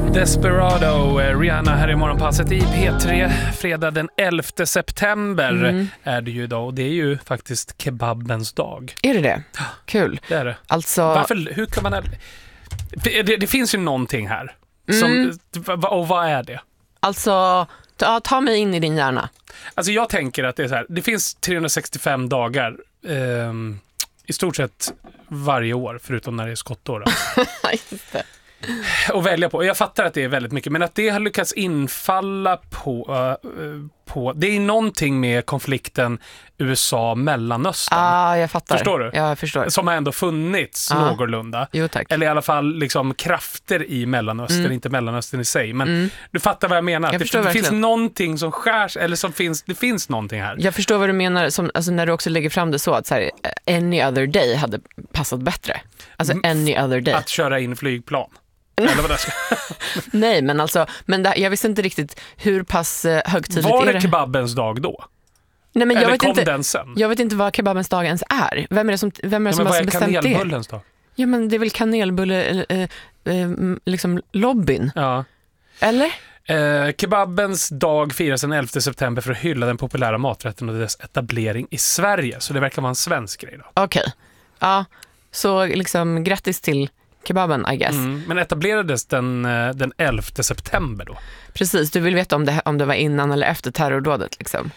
Desperado, Rihanna här i morgonpasset i P3. Fredag den 11 september är det ju idag, och det är ju faktiskt kebabens dag. Är det det? Kul. Det är det. Alltså... Varför, hur kan man... Det finns ju någonting här. Som, och vad är det? Alltså, ta mig in i din hjärna. Alltså jag tänker att det är så här. Det finns 365 dagar i stort sett varje år, förutom när det är skottår. Just det. Och välja på. Jag fattar att det är väldigt mycket, men att det har lyckats infalla på det är någonting med konflikten USA-Mellanöstern. Jag fattar. Förstår du? Ja, jag förstår. Som har ändå funnits någorlunda. Jo, tack. Eller i alla fall liksom krafter i Mellanöstern, inte Mellanöstern i sig. Men du fattar vad jag menar. Jag det finns någonting som skärs, eller det finns någonting här. Jag förstår vad du menar, som, alltså, när du också lägger fram det så att så här, any other day hade passat bättre. Alltså any other day. Att köra in flygplan. Eller vad det ska. Nej, men alltså, jag visste inte riktigt hur pass högtidligt var är det kebabens dag då? Nej, men eller kom den sen? Jag vet inte vad kebabens dag ens är. Vem är det som har bestämt det? Kanelbullens dag? Ja, men det är väl kanelbulle liksom lobbyn. Ja. Eller? Kebabens dag firas den 11 september för att hylla den populära maträtten och dess etablering i Sverige. Så det verkar vara en svensk grej då. Okej. Ja, så liksom grattis till kebaben, I guess. Men etablerades den 11 september då? Precis, du vill veta om det var innan eller efter terrordådet liksom.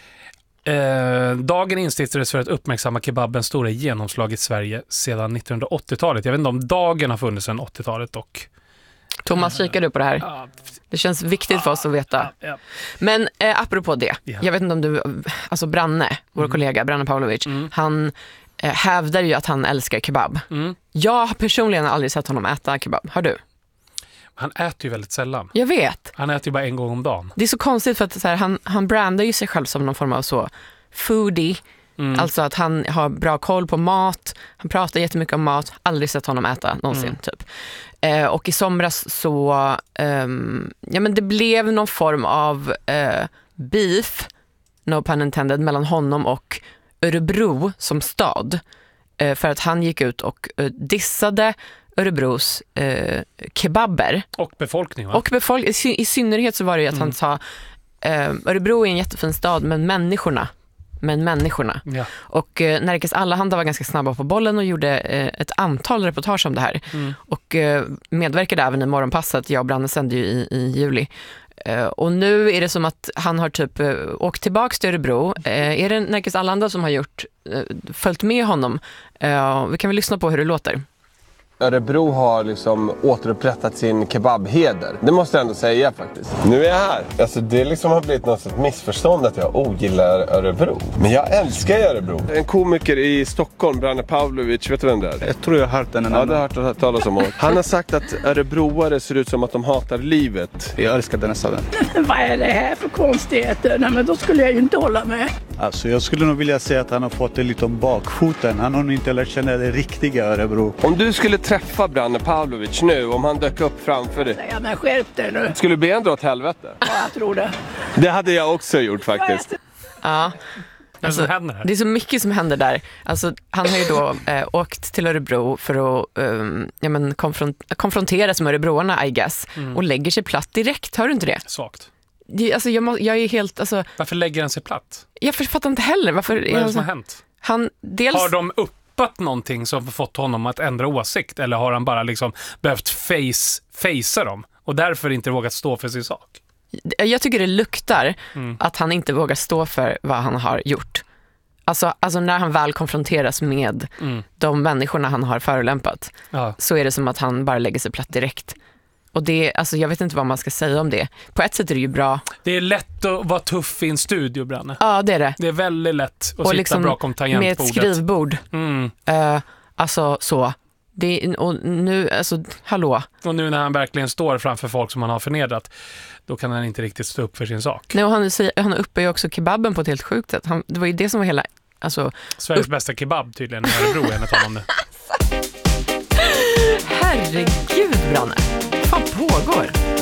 Dagen instiftades för att uppmärksamma kebabens stora genomslag i Sverige sedan 1980-talet. Jag vet inte om dagen har funnits sedan 80-talet dock. Thomas, kikar du på det här? Det känns viktigt för oss att veta. Ja. Men apropå det, jag vet inte om du, alltså Branne, vår kollega Branne Pavlovic, han hävdar ju att han älskar kebab. Jag personligen har aldrig sett honom äta kebab. Har du? Han äter ju väldigt sällan. Jag vet. Han äter ju bara en gång om dagen. Det är så konstigt för att så här, han brandar ju sig själv som någon form av så foodie. Alltså att han har bra koll på mat. Han pratar jättemycket om mat. Aldrig sett honom äta någonsin typ. Och i somras så men det blev någon form av beef, no pun intended, mellan honom och Örebro som stad. För att han gick ut och dissade Örebros kebaber. Och befolkning, va? Och i synnerhet så var det ju att han sa Örebro är en jättefin stad, men människorna. Ja. Och Nerikes Allehanda var ganska snabba på bollen och gjorde ett antal reportage om det här. Och medverkade även i morgonpasset. Jag och Branne sände ju i juli. Och nu är det som att han har typ åkt tillbaka till Örebro. Är det Nerikes Allehanda som har följt med honom? Vi kan väl lyssna på hur det låter. Örebro har liksom återupprättat sin kebabheder. Det måste jag ändå säga faktiskt. Nu är jag här. Alltså det liksom har blivit något sorts missförstånd att jag ogillar Örebro. Men jag älskar Örebro. En komiker i Stockholm, Branne Pavlovic, vet du vem det är? Jag tror jag har hört den. Ja, det har jag hört talas om. Han har sagt att örebroare ser ut som att de hatar livet. Jag älskar den här staden. Vad är det här för konstigheter? Nej, men då skulle jag ju inte hålla med. Alltså jag skulle nog vilja säga att han har fått det lite om bakfoten. Han har nog inte lärt känna det riktiga Örebro. Om du skulle träffa Branne Pavlovic nu, om han dök upp framför dig. Ja, men skärp dig nu. Skulle du be han dra åt helvete? Ja, jag tror det. Det hade jag också gjort faktiskt. Ja. Alltså, det är så mycket som händer där. Alltså, han har ju då åkt till Örebro för att konfronteras med örebroarna, I guess. Och lägger sig platt direkt, hör du inte det? Svagt. Alltså, jag är helt... Alltså, varför lägger han sig platt? Jag fattar inte heller. Vad är det som har hänt? Har de uppat någonting som fått honom att ändra åsikt? Eller har han bara liksom behövt facea dem och därför inte vågat stå för sin sak? Jag tycker det luktar att han inte vågar stå för vad han har gjort. Alltså när han väl konfronteras med de människorna han har förolämpat, så är det som att han bara lägger sig platt direkt. Och det, alltså jag vet inte vad man ska säga om det. På ett sätt är det ju bra. Det är lätt att vara tuff i en studio, Branne. Ja, det är det. Det är väldigt lätt att sitta liksom bakom tangentbordet. med ett skrivbord. Alltså så. Och nu, alltså, hallå. Och nu när han verkligen står framför folk som han har förnedrat, då kan han inte riktigt stå upp för sin sak. Nej, och han uppe ju också kebaben på ett helt sjukt sätt. Det var ju det som var hela... Alltså, Sveriges bästa kebab tydligen, i Örebro enligt honom nu. Herregud, Branne. Vad fan pågår?